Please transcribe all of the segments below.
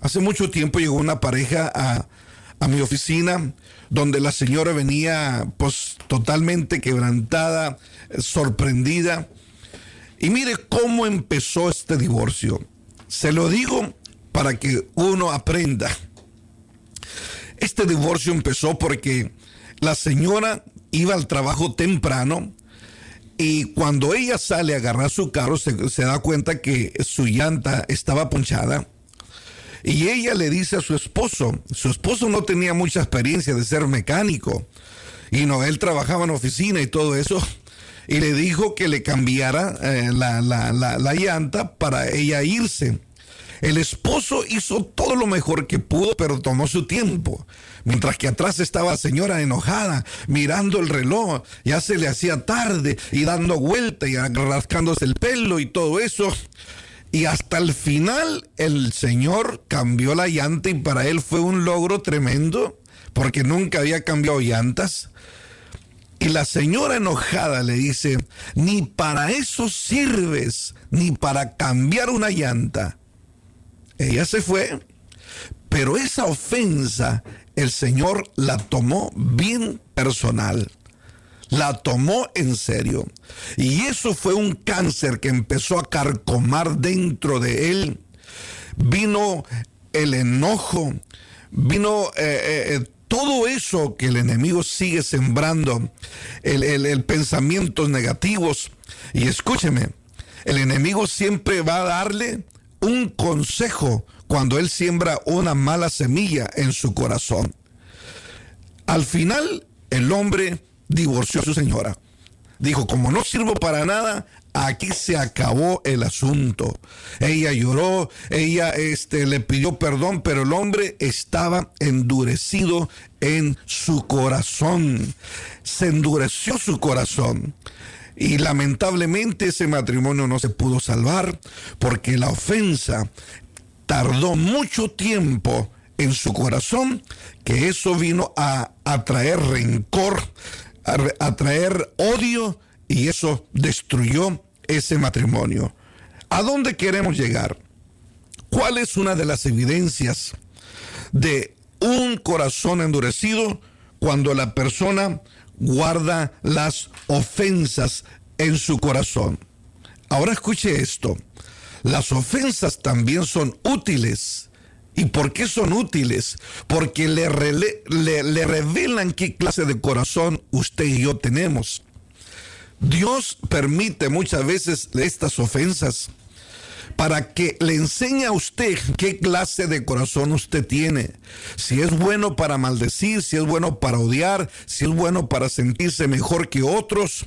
Hace mucho tiempo llegó una pareja a mi oficina donde la señora venía pues totalmente quebrantada, sorprendida. Y mire cómo empezó este divorcio. Se lo digo para que uno aprenda. Este divorcio empezó porque la señora iba al trabajo temprano y cuando ella sale a agarrar su carro se da cuenta que su llanta estaba ponchada. Y ella le dice a su esposo no tenía mucha experiencia de ser mecánico, y no, él trabajaba en oficina y todo eso, y le dijo que le cambiara la llanta para ella irse. El esposo hizo todo lo mejor que pudo, pero tomó su tiempo. Mientras que atrás estaba la señora enojada, mirando el reloj, ya se le hacía tarde, y dando vuelta y rascándose el pelo y todo eso. Y hasta el final el señor cambió la llanta y para él fue un logro tremendo porque nunca había cambiado llantas. Y la señora enojada le dice, ni para eso sirves, ni para cambiar una llanta. Ella se fue, pero esa ofensa el señor la tomó bien personal. La tomó en serio. Y eso fue un cáncer que empezó a carcomar dentro de él. Vino el enojo, vino todo eso que el enemigo sigue sembrando, el pensamientos negativos. Y escúcheme, el enemigo siempre va a darle un consejo cuando él siembra una mala semilla en su corazón. Al final, el hombre divorció a su señora. Dijo, como no sirvo para nada, aquí se acabó el asunto. Ella lloró, ella le pidió perdón, pero el hombre estaba endurecido en su corazón. Se endureció su corazón. Y lamentablemente ese matrimonio no se pudo salvar porque la ofensa tardó mucho tiempo en su corazón, que eso vino a traer rencor, a traer odio, y eso destruyó ese matrimonio. ¿A dónde queremos llegar? ¿Cuál es una de las evidencias de un corazón endurecido? Cuando la persona guarda las ofensas en su corazón. Ahora escuche esto. Las ofensas también son útiles. ¿Y por qué son útiles? Porque le revelan qué clase de corazón usted y yo tenemos. Dios permite muchas veces estas ofensas para que le enseñe a usted qué clase de corazón usted tiene. Si es bueno para maldecir, si es bueno para odiar, si es bueno para sentirse mejor que otros.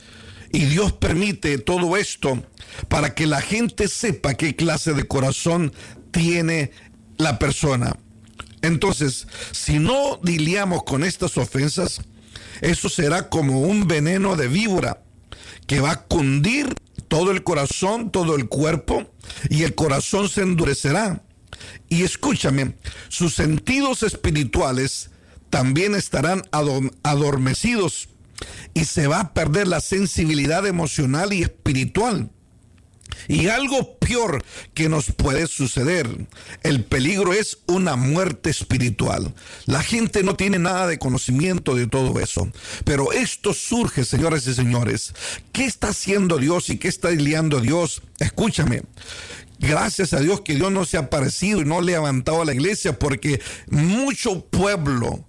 Y Dios permite todo esto para que la gente sepa qué clase de corazón tiene la persona. Entonces, si no lidiamos con estas ofensas, eso será como un veneno de víbora que va a cundir todo el corazón, todo el cuerpo, y el corazón se endurecerá. Y escúchame, sus sentidos espirituales también estarán adormecidos y se va a perder la sensibilidad emocional y espiritual. Y algo peor que nos puede suceder, el peligro es una muerte espiritual. La gente no tiene nada de conocimiento de todo eso, pero esto surge, señoras y señores. ¿Qué está haciendo Dios y qué está lidiando Dios? Escúchame, gracias a Dios que Dios no se ha aparecido y no le ha levantado a la iglesia, porque mucho pueblo,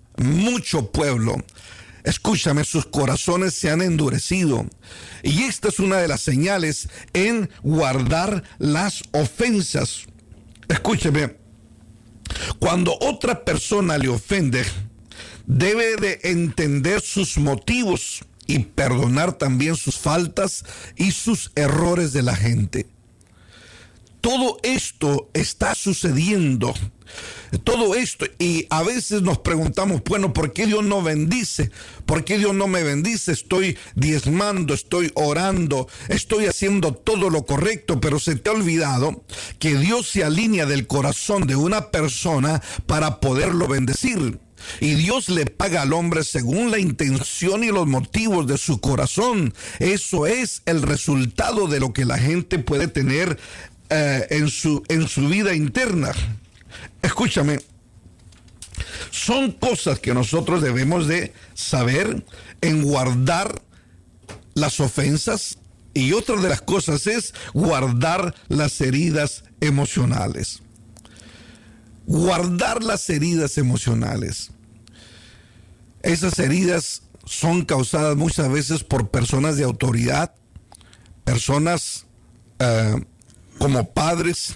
escúchame, sus corazones se han endurecido. Y esta es una de las señales en guardar las ofensas. Escúcheme, cuando otra persona le ofende, debe de entender sus motivos y perdonar también sus faltas y sus errores de la gente. Todo esto está sucediendo. Todo esto, y a veces nos preguntamos, bueno, ¿por qué Dios no bendice? ¿Por qué Dios no me bendice? Estoy diezmando, estoy orando, estoy haciendo todo lo correcto, pero se te ha olvidado que Dios se alinea del corazón de una persona para poderlo bendecir. Y Dios le paga al hombre según la intención y los motivos de su corazón. Eso es el resultado de lo que la gente puede tener en su vida interna. Escúchame, son cosas que nosotros debemos de saber en guardar las ofensas, y otra de las cosas es guardar las heridas emocionales. Guardar las heridas emocionales. Esas heridas son causadas muchas veces por personas de autoridad, personas como padres,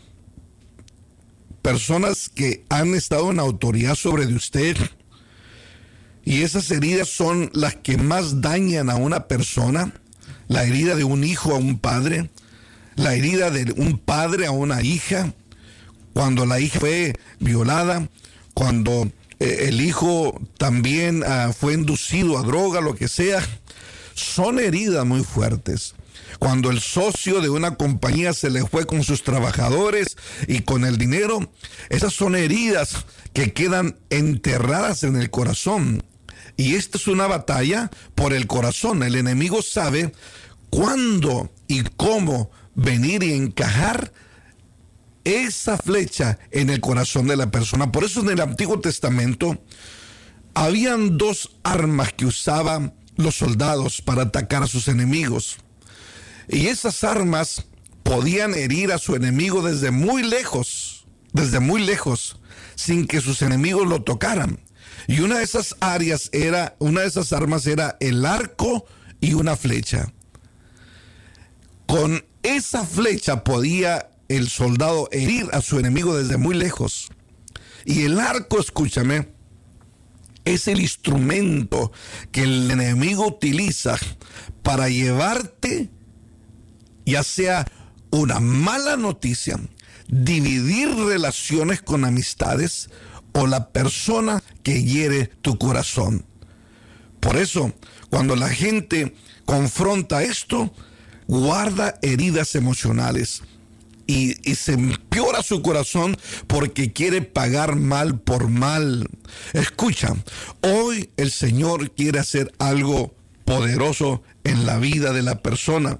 personas que han estado en autoridad sobre de usted. Y esas heridas son las que más dañan a una persona. La herida de un hijo a un padre, la herida de un padre a una hija, cuando la hija fue violada, cuando el hijo también fue inducido a droga, lo que sea. Son heridas muy fuertes. Cuando el socio de una compañía se le fue con sus trabajadores y con el dinero, esas son heridas que quedan enterradas en el corazón. Y esta es una batalla por el corazón. El enemigo sabe cuándo y cómo venir y encajar esa flecha en el corazón de la persona. Por eso en el Antiguo Testamento habían dos armas que usaban los soldados para atacar a sus enemigos. Y esas armas podían herir a su enemigo desde muy lejos, sin que sus enemigos lo tocaran. Y una de esas armas era el arco y una flecha. Con esa flecha podía el soldado herir a su enemigo desde muy lejos. Y el arco, escúchame, es el instrumento que el enemigo utiliza para llevarte, ya sea una mala noticia, dividir relaciones con amistades, o la persona que hiere tu corazón. Por eso, cuando la gente confronta esto, guarda heridas emocionales y se empeora su corazón porque quiere pagar mal por mal. Escucha, hoy el Señor quiere hacer algo poderoso en la vida de la persona.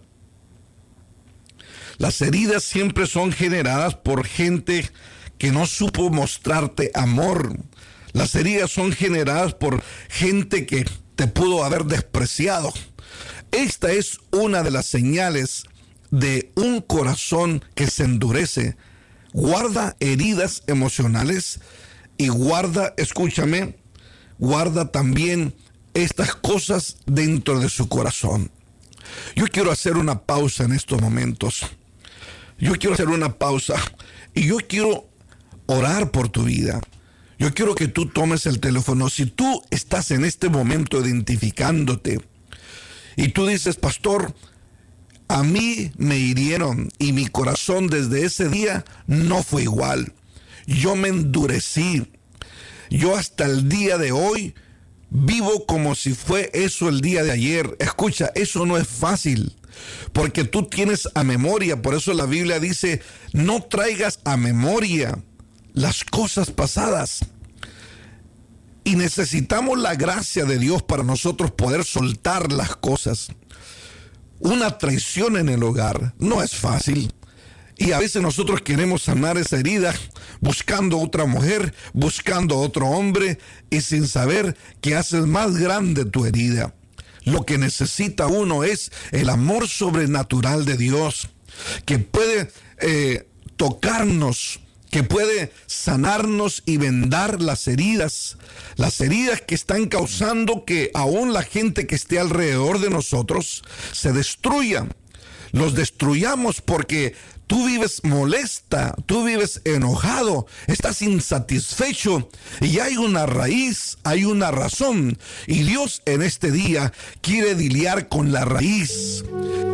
Las heridas siempre son generadas por gente que no supo mostrarte amor. Las heridas son generadas por gente que te pudo haber despreciado. Esta es una de las señales de un corazón que se endurece. Guarda heridas emocionales y guarda, escúchame, guarda también estas cosas dentro de su corazón. Yo quiero hacer una pausa en estos momentos. Yo quiero hacer una pausa y yo quiero orar por tu vida. Yo quiero que tú tomes el teléfono. Si tú estás en este momento identificándote y tú dices, pastor, a mí me hirieron y mi corazón desde ese día no fue igual. Yo me endurecí. Yo hasta el día de hoy vivo como si fue eso el día de ayer. Escucha, eso no es fácil, porque tú tienes a memoria. Por eso la Biblia dice, no traigas a memoria las cosas pasadas. Y necesitamos la gracia de Dios para nosotros poder soltar las cosas. Una traición en el hogar no es fácil. Y a veces nosotros queremos sanar esa herida buscando otra mujer, buscando otro hombre, y sin saber que haces más grande tu herida. Lo que necesita uno es el amor sobrenatural de Dios, que puede tocarnos, que puede sanarnos y vendar las heridas que están causando que aún la gente que esté alrededor de nosotros se destruya. Los destruyamos porque tú vives molesta, tú vives enojado, estás insatisfecho y hay una raíz, hay una razón. Y Dios en este día quiere lidiar con la raíz.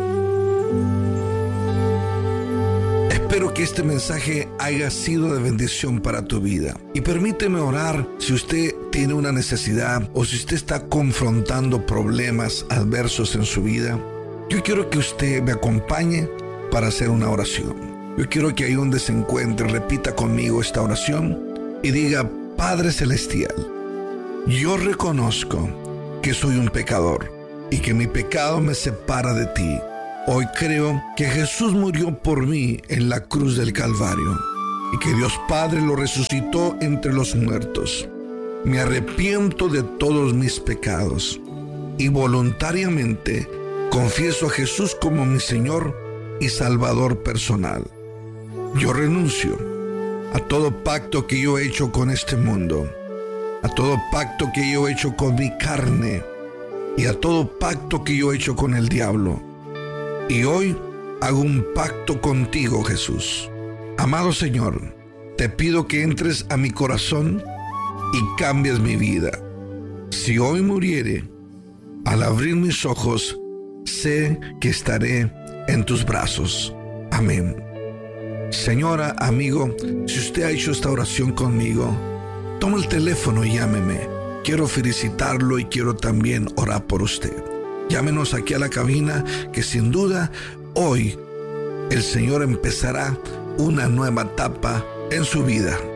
Espero que este mensaje haya sido de bendición para tu vida. Y permíteme orar si usted tiene una necesidad o si usted está confrontando problemas adversos en su vida. Yo quiero que usted me acompañe para hacer una oración. Yo quiero que ahí donde se encuentre repita conmigo esta oración y diga: Padre Celestial, yo reconozco que soy un pecador y que mi pecado me separa de ti. Hoy creo que Jesús murió por mí en la cruz del Calvario y que Dios Padre lo resucitó entre los muertos. Me arrepiento de todos mis pecados y voluntariamente confieso a Jesús como mi Señor y Salvador personal. Yo renuncio a todo pacto que yo he hecho con este mundo, a todo pacto que yo he hecho con mi carne y a todo pacto que yo he hecho con el diablo. Y hoy hago un pacto contigo, Jesús. Amado Señor, te pido que entres a mi corazón y cambies mi vida. Si hoy muriere, al abrir mis ojos, sé que estaré en tus brazos. Amén. Señora, amigo, si usted ha hecho esta oración conmigo, toma el teléfono y llámeme. Quiero felicitarlo y quiero también orar por usted. Llámenos aquí a la cabina, que sin duda hoy el Señor empezará una nueva etapa en su vida.